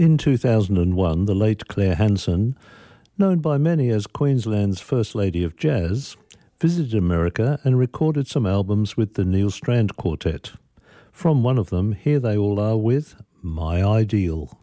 In 2001, the late Claire Hansen, known by many as Queensland's First Lady of Jazz, visited America and recorded some albums with the Neil Strand Quartet. From one of them, here they all are with My Ideal.